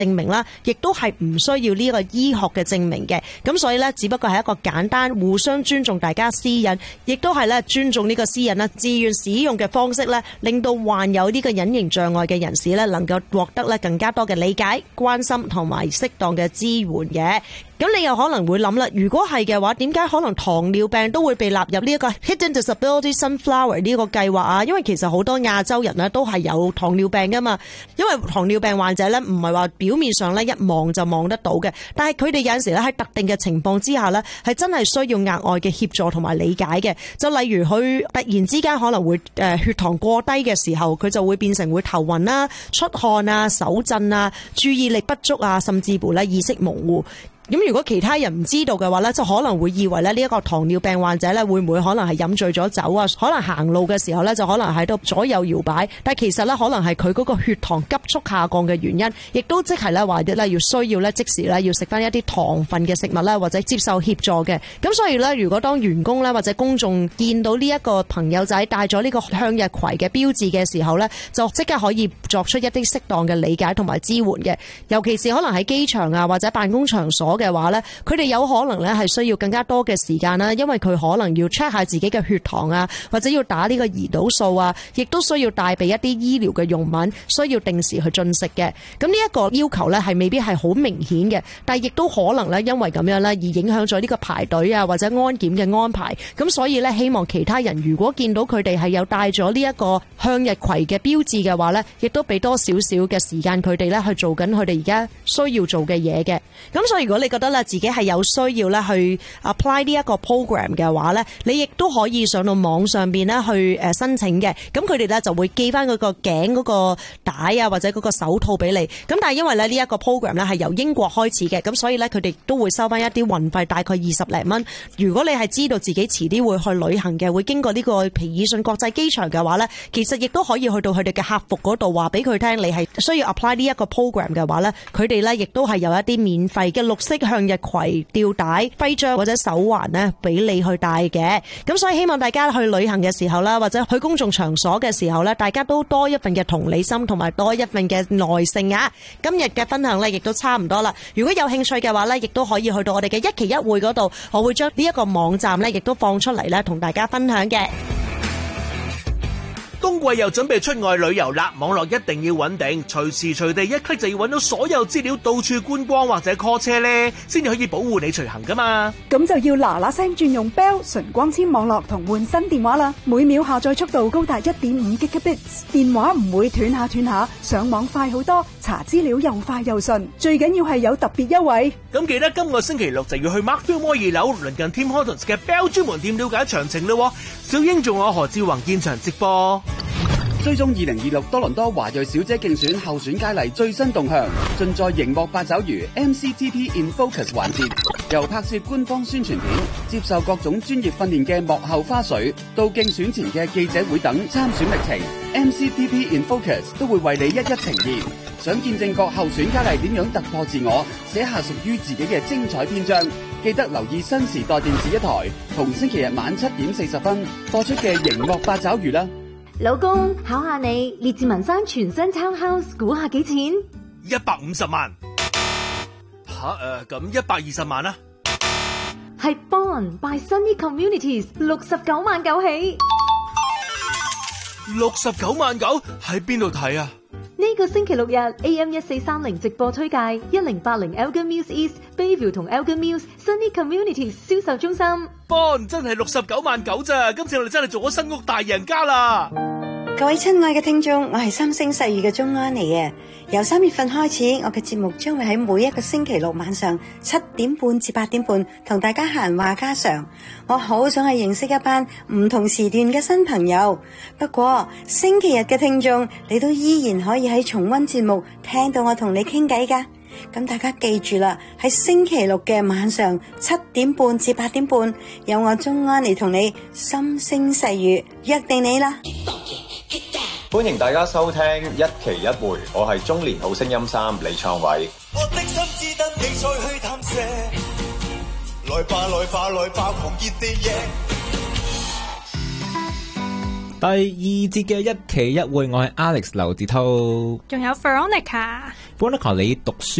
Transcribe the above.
證明啦，亦都係唔需要呢個醫學嘅證明嘅。咁所以咧，只不過係一個簡單互相尊重大家私隱，亦都係咧尊重呢個私隱啦，自願使用嘅方式咧，令到患有呢個隱形障礙嘅人士咧，能夠獲得咧更加多嘅理解、關心同埋適當嘅支援嘅。咁你又可能會諗啦，如果係嘅話，點解可能糖尿病都會被納入呢一個 Hidden Disability Sunflower 呢個計劃啊？因為其實好多亞洲人呢都係有糖尿病噶嘛。因為糖尿病患者呢唔係話表面上呢一望就望得到嘅，但係佢哋有陣時咧喺特定嘅情況之下呢，係真係需要額外嘅協助同埋理解嘅。就例如佢突然之間可能會血糖過低嘅時候，佢就會變成會頭暈啦、出汗啊、手震啊、注意力不足啊，甚至乎咧意識模糊。咁如果其他人唔知道嘅話咧，就可能會以為咧呢一個糖尿病患者咧會唔會可能係飲醉咗酒啊？可能行路嘅時候咧就可能喺度左右搖擺，但係其實咧可能係佢嗰個血糖急速下降嘅原因，亦都即係咧話咧要需要咧即時咧要食翻一啲糖分嘅食物啦，或者接受協助嘅。咁所以咧，如果當員工咧或者公眾見到呢一個朋友仔帶咗呢個向日葵嘅標誌嘅時候咧，就即刻可以作出一啲適當嘅理解同埋支援嘅。尤其是可能喺機場啊或者辦公場所嘅話咧，佢哋有可能咧係需要更加多嘅時間啦，因為佢可能要 check 下自己嘅血糖啊，或者要打呢個胰島素啊，亦都需要帶備一啲醫療嘅用品，需要定時去進食嘅。咁呢一個要求咧係未必係好明顯嘅，但係亦都可能咧因為咁樣咧而影響咗呢個排隊啊或者安檢嘅安排。咁所以咧希望其他人如果見到佢哋係有帶咗呢一個向日葵嘅標誌嘅話咧，亦都俾多少少嘅時間佢哋咧去做緊佢哋而家需要做嘅嘢嘅。咁所以如果你覺得咧自己係有需要咧去 apply 呢一個 program 嘅話咧，你亦都可以上到網上邊咧去申請嘅。咁佢哋咧就會寄翻嗰個頸嗰個帶啊或者嗰個手套俾你。咁但係因為咧呢一個 program 咧係由英國開始嘅，咁所以咧佢哋都會收翻一啲運費，大概20零蚊。如果你係知道自己遲啲會去旅行嘅，會經過呢個皮爾遜國際機場嘅話咧，其實亦都可以去到佢哋嘅客服嗰度話俾佢聽，你係需要 apply 呢一個 program 嘅話咧，佢哋咧亦都係有一啲免費嘅綠色向日葵吊帶、徽章或者手環咧俾你去戴嘅。咁所以希望大家去旅行嘅時候啦，或者去公眾場所嘅時候咧，大家都多一份嘅同理心同埋多一份嘅耐性啊！今日嘅分享咧亦都差唔多啦。如果有興趣嘅話咧，亦都可以去到我哋嘅一期一會嗰度，我會將呢一個網站咧亦都放出嚟咧同大家分享嘅。 冬季又準備出外旅遊啦，網絡一定要穩定，隨時隨地一 click 就要揾到所有資料，到處觀光或者 call 車呢，先至可以保護你隨行噶嘛。 咁就要嗱嗱聲轉用 Bell 純光纖網絡同換新電話啦，每秒下載速度高達 1.5 Gigabits， 電話唔會斷下，上網快好多，查資料又快又順，最緊要係有特別優惠。 咁記得今個星期六就要去 Markfield Mall 2樓鄰近 Tim Hortons 嘅 Bell 專門店了解詳情咯。小英仲有何志宏現場直播。 追蹤2026多倫多華裔小姐競選候選佳麗最新動向，盡在熒幕八爪魚 MCTP in Focus 環節，由拍攝官方宣傳片、接受各種專業訓練嘅幕後花絮，到競選前嘅記者會等參選歷程 ，MCTP in Focus 都會為你一一呈現。想見證各候選佳麗點樣突破自我，寫下屬於自己嘅精彩篇章，記得留意新時代電視一台，同星期日晚7點40分播出嘅熒幕八爪魚啦。 老公，考下你，列治文山全新 townhouse 估下幾錢 ？150萬。咁120萬啦。 係 Bond by Sunny Communities 69萬9起。 69萬9喺邊度睇啊？ 呢個星期六日 AM1430 直播推介1080 Elgin Mills East Bayview 同 Elgin Mills Sunny Communities 銷售中心。 Bond 真係69萬9咋，今次我哋真係做咗新屋大贏家啦！ 各位親愛嘅聽眾，我係三星細語嘅鍾安妮啊！由3月份開始，我嘅節目將會喺每一個星期六晚上7點半至8點半同大家閒話家常。我好想去認識一班唔同時段嘅新朋友。不過星期日嘅聽眾，你都依然可以喺重溫節目聽到我同你傾偈㗎。咁大家記住啦，喺星期六嘅晚上7點半至8點半，有我鍾安妮同你心聲細語，約定你啦！ 歡迎大家收聽一期一會，我係中年好聲音3李創偉。 我的心只得你再去探射，來吧來吧來吧狂熱地贏。 第二節嘅一期一會，我係 Alex 劉志濤， 仲有 Veronica。 Veronica， 你讀書